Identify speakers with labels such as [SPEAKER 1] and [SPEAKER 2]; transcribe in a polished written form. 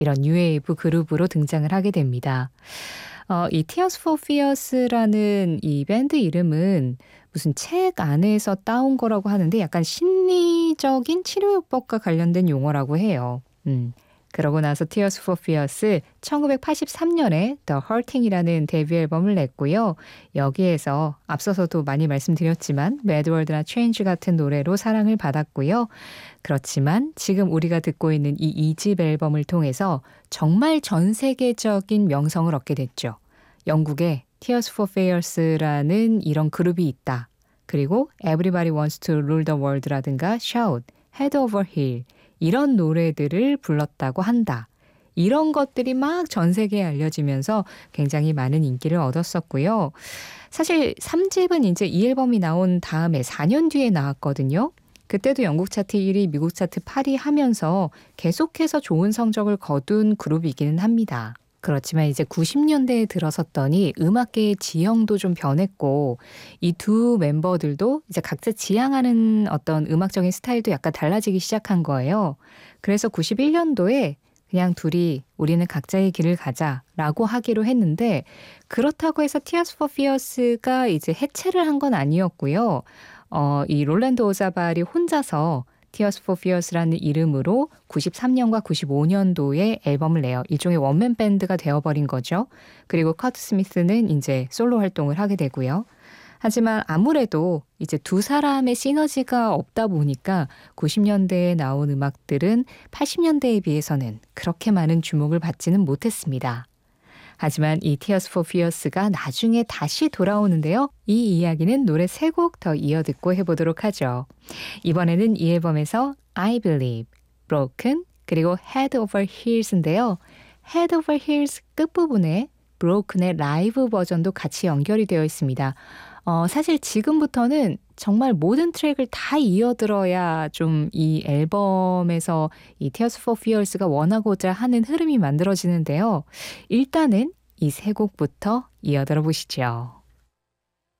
[SPEAKER 1] 이런 뉴웨이브 그룹으로 등장을 하게 됩니다. 이 Tears for Fears라는 이 밴드 이름은 무슨 책 안에서 따온 거라고 하는데 약간 심리적인 치료요법과 관련된 용어라고 해요. 그러고 나서 Tears for Fears 1983년에 The Hurting이라는 데뷔 앨범을 냈고요. 여기에서 앞서서도 많이 말씀드렸지만 Mad World나 Change 같은 노래로 사랑을 받았고요. 그렇지만 지금 우리가 듣고 있는 이 2집 앨범을 통해서 정말 전 세계적인 명성을 얻게 됐죠. 영국에 Tears for Fears라는 이런 그룹이 있다. 그리고 Everybody Wants to Rule the World라든가 Shout, Head Over Heel 이런 노래들을 불렀다고 한다. 이런 것들이 막 전 세계에 알려지면서 굉장히 많은 인기를 얻었었고요. 사실 3집은 이제 이 앨범이 나온 다음에 4년 뒤에 나왔거든요. 그때도 영국 차트 1위, 미국 차트 8위 하면서 계속해서 좋은 성적을 거둔 그룹이기는 합니다. 그렇지만 이제 90년대에 들어섰더니 음악계의 지형도 좀 변했고 이 두 멤버들도 이제 각자 지향하는 어떤 음악적인 스타일도 약간 달라지기 시작한 거예요. 그래서 91년도에 그냥 둘이 우리는 각자의 길을 가자라고 하기로 했는데 그렇다고 해서 Tears for Fears가 이제 해체를 한 건 아니었고요. 이 롤랜드 오자발이 혼자서 Tears for Fears라는 이름으로 93년과 95년도에 앨범을 내요. 일종의 원맨 밴드가 되어버린 거죠. 그리고 커트 스미스는 이제 솔로 활동을 하게 되고요. 하지만 아무래도 이제 두 사람의 시너지가 없다 보니까 90년대에 나온 음악들은 80년대에 비해서는 그렇게 많은 주목을 받지는 못했습니다. 하지만 이 Tears for Fears가 나중에 다시 돌아오는데요. 이 이야기는 노래 3곡 더 이어듣고 해보도록 하죠. 이번에는 이 앨범에서 I Believe, Broken, 그리고 Head Over Heels인데요. Head Over Heels 끝부분에 Broken의 라이브 버전도 같이 연결이 되어 있습니다. 사실 지금부터는 정말 모든 트랙을 다 이어들어야 좀 이 앨범에서 이 Tears for Fears가 원하고자 하는 흐름이 만들어지는데요. 일단은 이 3곡부터 이어들어 보시죠.